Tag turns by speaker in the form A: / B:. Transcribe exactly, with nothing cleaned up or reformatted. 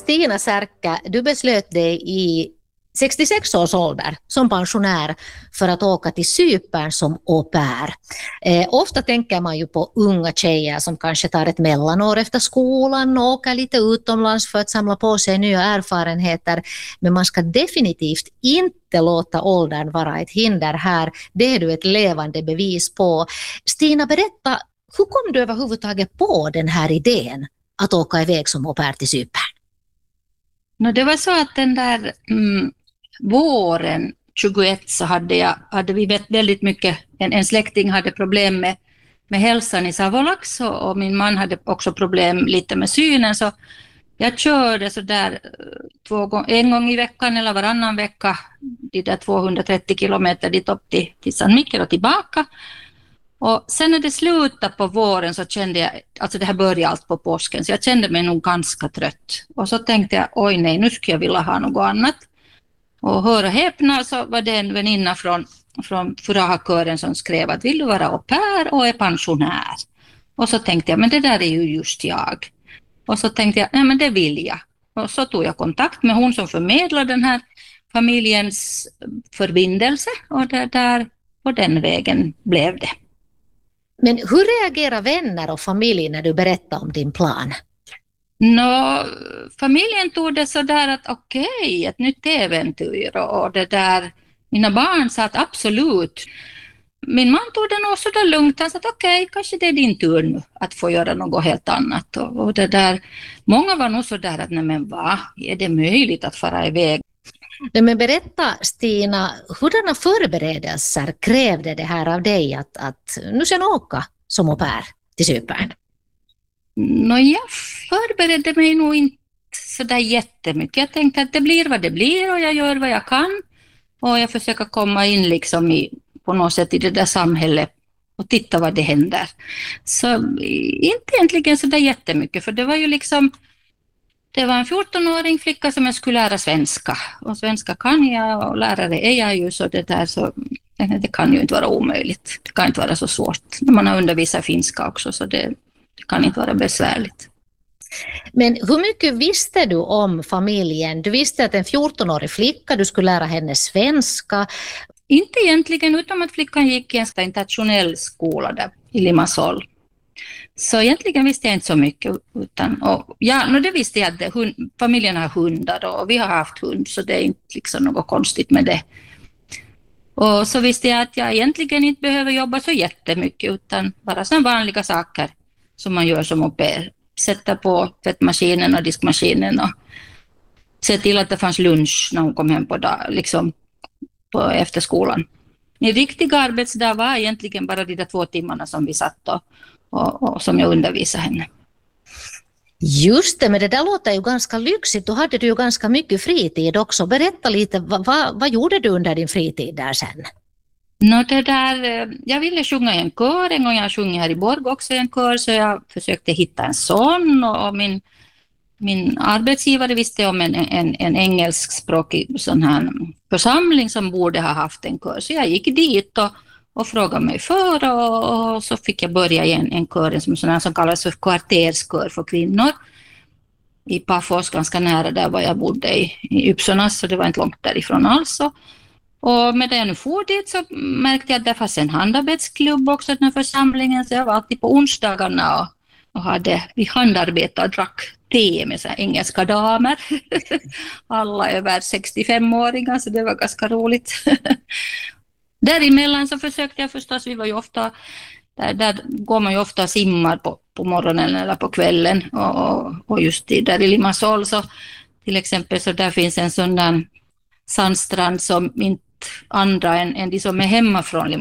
A: Stina Särkkä, du beslöt dig i sextiosex års ålder som pensionär för att åka till Cypern som au pair. Eh, ofta tänker man ju på unga tjejer som kanske tar ett mellanår efter skolan och åker lite utomlands för att samla på sig nya erfarenheter. Men man ska definitivt inte låta åldern vara ett hinder här. Det är du ett levande bevis på. Stina, berätta, hur kom du överhuvudtaget på den här idén att åka iväg som au pair till Cypern?
B: No, det var så att den där mm, våren tjugoett så hade, jag, hade vi väldigt mycket, en, en släkting hade problem med, med hälsan i Savolax och, och min man hade också problem lite med synen, så jag körde så där två, en gång i veckan eller varannan vecka de där tvåhundratrettio kilometer dit upp till, till San Miguel och tillbaka. Och sen när det slutade på våren så kände jag, alltså det här började allt på påsken, så jag kände mig nog ganska trött. Och så tänkte jag, oj nej, nu skulle jag vilja ha något annat. Och höra häpna så var det en väninna från, från Furaha-kören som skrev att vill du vara au pair och är pensionär? Och så tänkte jag, men det där är ju just jag. Och så tänkte jag, nej men det vill jag. Och så tog jag kontakt med hon som förmedlar den här familjens förbindelse och det där, på den vägen blev det.
A: Men hur reagerar vänner och familj när du berättar om din plan?
B: Nå, familjen tog det så där att okej, okay, ett nytt äventyr och det där. Mina barn sa att absolut. Min man tog det nog så där lugnt. Han sa att okej, okay, kanske det är din tur nu att få göra något helt annat. Och, och det där. Många var nog så där att nej men va, är det möjligt att fara iväg?
A: Men berätta Stina, hurdana förberedelser krävde det här av dig att, att nu sen åka som au pair till Cypern?
B: Nå, jag förberedde mig nog inte så där jättemycket. Jag tänkte att det blir vad det blir och jag gör vad jag kan. Och jag försöker komma in liksom i, på något sätt i det där samhället och titta vad det händer. Så inte egentligen så där jättemycket, för det var ju liksom, det var en fjortonåring flicka som jag skulle lära svenska. Och svenska kan jag och lärare är jag ju, så det där så det kan ju inte vara omöjligt. Det kan inte vara så svårt. Man har undervisat finska också, så det, det kan inte vara besvärligt.
A: Men hur mycket visste du om familjen? Du visste att en fjortonårig flicka, du skulle lära henne svenska.
B: Inte egentligen, utom att flickan gick i en internationell skola där i Limassol. Så egentligen visste jag inte så mycket. Utan, och, ja, no, det visste jag att hund, familjen har hundar och vi har haft hund, så det är inte liksom något konstigt med det. Och så visste jag att jag egentligen inte behöver jobba så jättemycket, utan bara sådana vanliga saker som man gör som au pair. Sätta på tvättmaskinen och diskmaskinen och se till att det fanns lunch när hon kom hem på, dag, liksom på efterskolan. Min riktiga arbetsdag var egentligen bara de där två timmarna som vi satt och, och, och som jag undervisade henne.
A: Just det, men det där låter ju ganska lyxigt. Då hade du ju ganska mycket fritid också. Berätta lite, vad, vad, vad gjorde du under din fritid där sen?
B: No, det där, jag ville sjunga i en kör, en gång jag sjunger här i Borg också i en kör, så jag försökte hitta en sån, och min, min arbetsgivare visste om en, en, en engelskspråkig sån här församling som borde ha haft en kör, så jag gick dit och, och frågade mig för, och, och så fick jag börja i en, en kör som, sån här, som kallas för kvarterskör för kvinnor i Pafos, ganska nära där var jag bodde i, i Ypsonas, så det var inte långt därifrån alls. Och med det jag nu for dit så märkte jag att det fanns en handarbetsklubb också i den här församlingen, så jag var alltid på onsdagarna och, och hade, vi handarbetade och drack te med så här engelska damer. Alla över sextiofem-åringar, så det var ganska roligt. Däremellan så försökte jag förstås, vi var ju ofta, där, där går man ju ofta och simmar på, på morgonen eller på kvällen, och, och just i, där i Limassol så till exempel, så där finns en sån där sandstrand som inte andra än, än de som är hemma från